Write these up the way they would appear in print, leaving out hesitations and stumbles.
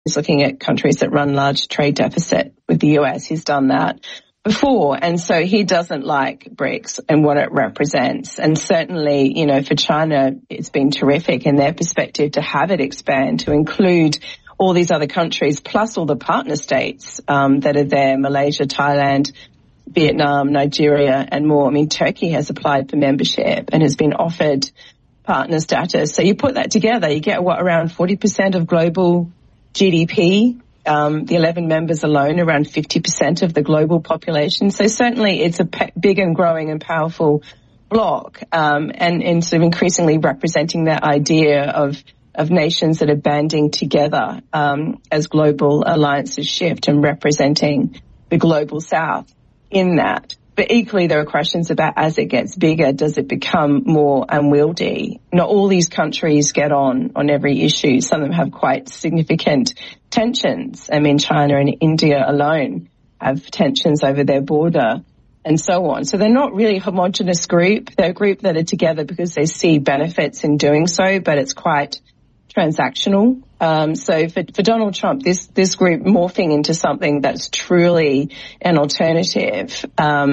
He's looking at countries that run large trade deficit with the US. He's done that before. And so he doesn't like BRICS and what it represents. And certainly, you know, for China, it's been terrific in their perspective to have it expand to include all these other countries, plus all the partner states that are there, Malaysia, Thailand, Vietnam, Nigeria, and more. I mean, Turkey has applied for membership and has been offered partner status. So you put that together, you get around 40% of global GDP. The 11 members alone, around 50% of the global population. So certainly it's a big and growing and powerful bloc, and sort of increasingly representing that idea of nations that are banding together as global alliances shift and representing the global south in that. But equally, there are questions about as it gets bigger, does it become more unwieldy? Not all these countries get on every issue. Some of them have quite significant tensions. I mean, China and India alone have tensions over their border and so on. So they're not really a homogenous group. They're a group that are together because they see benefits in doing so, but it's quite transactional. So for Donald Trump, this group morphing into something that's truly an alternative,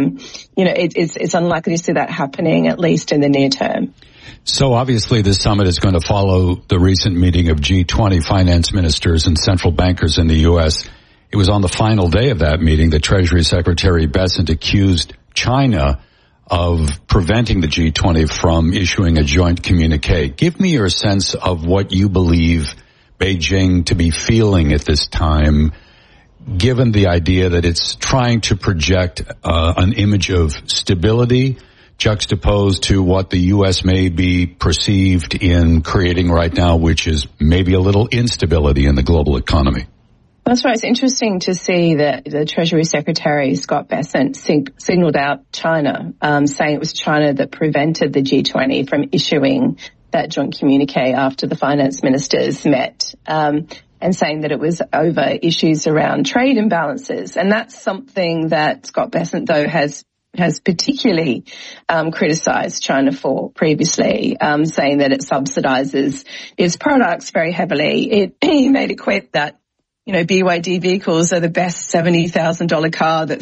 you know, it's unlikely to see that happening, at least in the near term. So obviously this summit is going to follow the recent meeting of G20 finance ministers and central bankers in the U.S. It was on the final day of that meeting that Treasury Secretary Bessent accused China of preventing the G20 from issuing a joint communique. Give me your sense of what you believe Beijing to be feeling at this time, given the idea that it's trying to project an image of stability juxtaposed to what the U.S. may be perceived in creating right now, which is maybe a little instability in the global economy. That's right. It's interesting to see that the Treasury Secretary, Scott Bessent, signaled out China, saying it was China that prevented the G20 from issuing that joint communique after the finance ministers met, and saying that it was over issues around trade imbalances. And that's something that Scott Bessent, though, has particularly criticized China for previously, saying that it subsidizes its products very heavily. He made it quip that, you know, BYD vehicles are the best $70,000 car that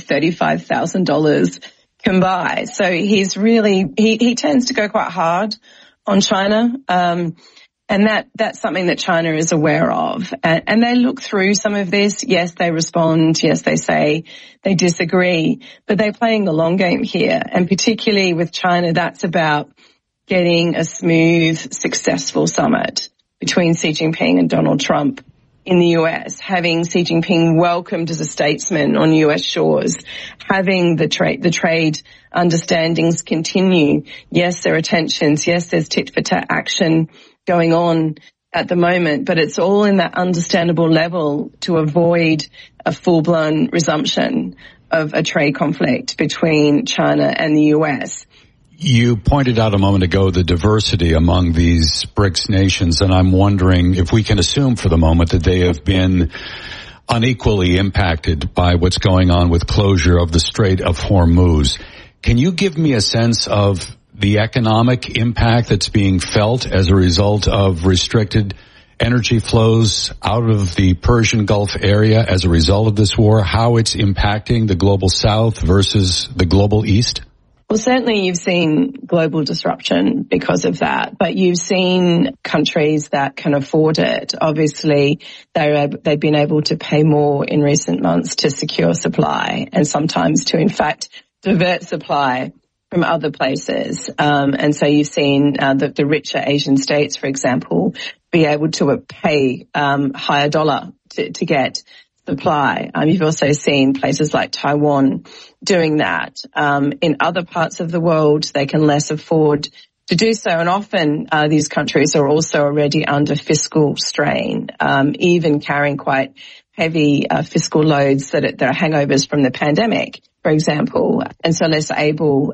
$35,000 can buy. So he's really, he tends to go quite hard on China. And that's something that China is aware of. And they look through some of this. Yes, they respond. Yes, they say they disagree, but they're playing the long game here. And particularly with China, that's about getting a smooth, successful summit between Xi Jinping and Donald Trump in the US, having Xi Jinping welcomed as a statesman on US shores, having the trade understandings continue. Yes, there are tensions. Yes, there's tit-for-tat action going on at the moment, but it's all in that understandable level to avoid a full-blown resumption of a trade conflict between China and the US. You pointed out a moment ago the diversity among these BRICS nations, and I'm wondering if we can assume for the moment that they have been unequally impacted by what's going on with closure of the Strait of Hormuz. Can you give me a sense of the economic impact that's being felt as a result of restricted energy flows out of the Persian Gulf area as a result of this war, how it's impacting the global South versus the global East? Well, certainly you've seen global disruption because of that, but you've seen countries that can afford it. Obviously, they've been able to pay more in recent months to secure supply and sometimes to, in fact, divert supply from other places. And so you've seen the richer Asian states, for example, be able to pay higher dollar to get supply. You've also seen places like Taiwan doing that. In other parts of the world, they can less afford to do so. And often these countries are also already under fiscal strain, even carrying quite heavy fiscal loads that are hangovers from the pandemic, for example, and so less able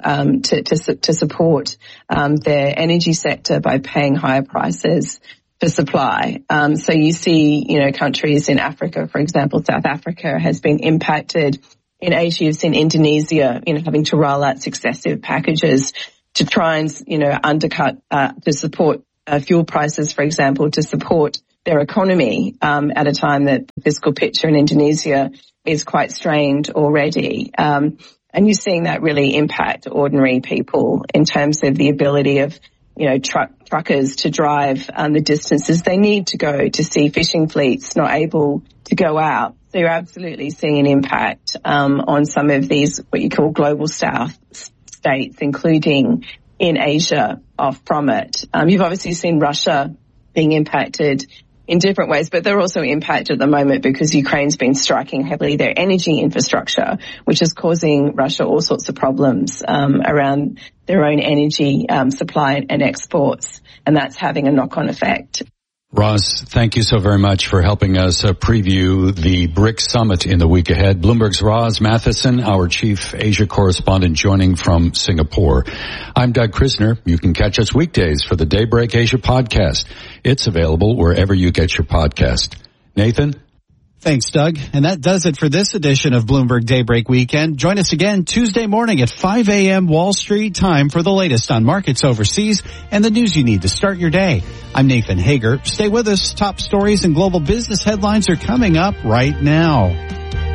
to support their energy sector by paying higher prices for supply. So you see, countries in Africa, for example, South Africa has been impacted. In Asia, you've seen Indonesia, having to roll out successive packages to try and, undercut, to support fuel prices, for example, to support their economy at a time that the fiscal picture in Indonesia is quite strained already. And you're seeing that really impact ordinary people in terms of the ability of, truckers to drive the distances they need to go to see fishing fleets not able to go out. So you're absolutely seeing an impact on some of these, what you call global south states, including in Asia from it. You've obviously seen Russia being impacted in different ways, but they're also impacted at the moment because Ukraine's been striking heavily their energy infrastructure, which is causing Russia all sorts of problems around their own energy supply and exports, and that's having a knock-on effect. Roz, thank you so very much for helping us preview the BRICS summit in the week ahead. Bloomberg's Roz Matheson, our chief Asia correspondent, joining from Singapore. I'm Doug Krisner. You can catch us weekdays for the Daybreak Asia podcast. It's available wherever you get your podcast. Nathan? Thanks, Doug. And that does it for this edition of Bloomberg Daybreak Weekend. Join us again Tuesday morning at 5 a.m. Wall Street time for the latest on markets overseas and the news you need to start your day. I'm Nathan Hager. Stay with us. Top stories and global business headlines are coming up right now.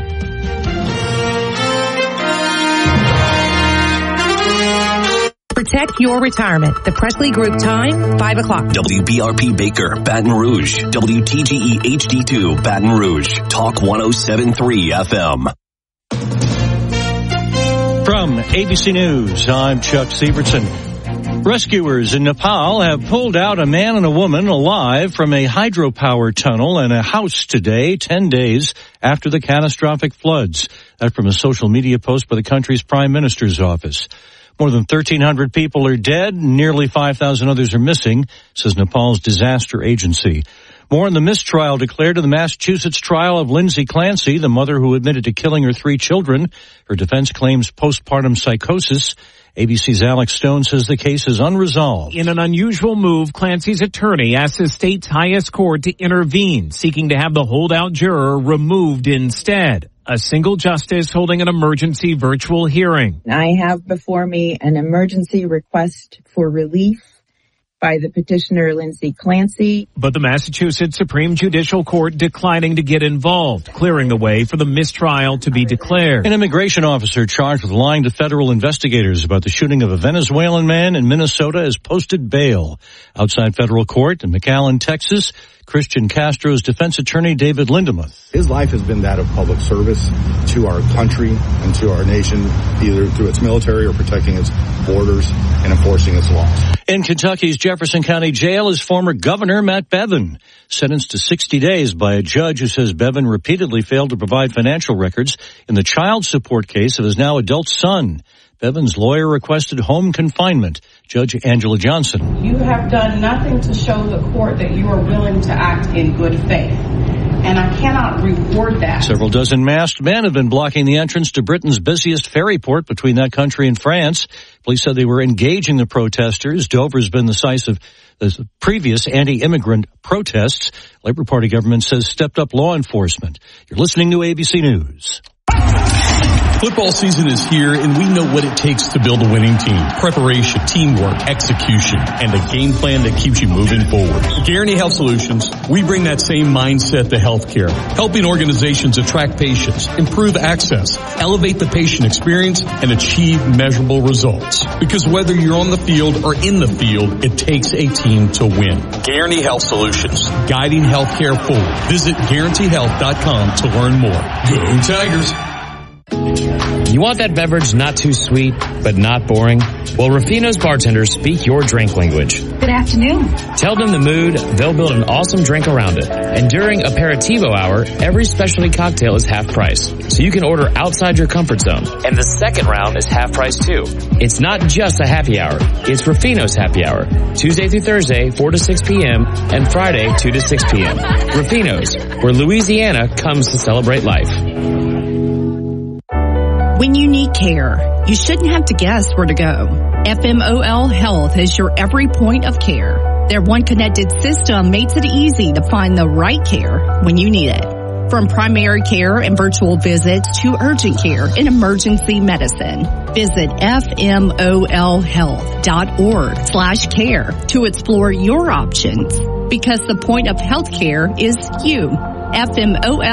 Protect your retirement. The Presley Group time, 5 o'clock. WBRP Baker, Baton Rouge. WTGE HD2, Baton Rouge. Talk 107.3 FM. From ABC News, I'm Chuck Sievertson. Rescuers in Nepal have pulled out a man and a woman alive from a hydropower tunnel and a house today, 10 days after the catastrophic floods. That from a social media post by the country's prime minister's office. More than 1,300 people are dead, nearly 5,000 others are missing, says Nepal's disaster agency. More on the mistrial declared in the Massachusetts trial of Lindsay Clancy, the mother who admitted to killing her 3 children. Her defense claims postpartum psychosis. ABC's Alex Stone says the case is unresolved. In an unusual move, Clancy's attorney asked the state's highest court to intervene, seeking to have the holdout juror removed instead. A single justice holding an emergency virtual hearing. I have before me an emergency request for relief by the petitioner Lindsay Clancy. But the Massachusetts Supreme Judicial Court declining to get involved, clearing the way for the mistrial to be declared. An immigration officer charged with lying to federal investigators about the shooting of a Venezuelan man in Minnesota has posted bail. Outside federal court in McAllen, Texas, Christian Castro's defense attorney David Lindemuth. His life has been that of public service to our country and to our nation, either through its military or protecting its borders and enforcing its laws. In Kentucky's Jefferson County Jail is former Governor Matt Bevin, sentenced to 60 days by a judge who says Bevin repeatedly failed to provide financial records in the child support case of his now adult son. Bevin's lawyer requested home confinement. Judge Angela Johnson. You have done nothing to show the court that you are willing to act in good faith, and I cannot reward that. Several dozen masked men have been blocking the entrance to Britain's busiest ferry port between that country and France. Police said they were engaging the protesters. Dover's been the site of the previous anti-immigrant protests. Labour Party government says stepped up law enforcement. You're listening to ABC News. Football season is here, and we know what it takes to build a winning team. Preparation, teamwork, execution, and a game plan that keeps you moving forward. At Guarantee Health Solutions, we bring that same mindset to healthcare, helping organizations attract patients, improve access, elevate the patient experience, and achieve measurable results. Because whether you're on the field or in the field, it takes a team to win. Guarantee Health Solutions, guiding healthcare forward. Visit GuaranteeHealth.com to learn more. Go Tigers! You want that beverage not too sweet, but not boring? Well, Ruffino's bartenders speak your drink language. Good afternoon. Tell them the mood, they'll build an awesome drink around it. And during Aperitivo Hour, every specialty cocktail is half price. So you can order outside your comfort zone. And the second round is half price too. It's not just a happy hour. It's Ruffino's happy hour. Tuesday through Thursday, 4 to 6 p.m. and Friday, 2 to 6 p.m. Ruffino's, where Louisiana comes to celebrate life. When you need care, you shouldn't have to guess where to go. FMOL Health is your every point of care. Their one connected system makes it easy to find the right care when you need it. From primary care and virtual visits to urgent care and emergency medicine. Visit FMOLhealth.org/care to explore your options. because the point of healthcare is you. FMOL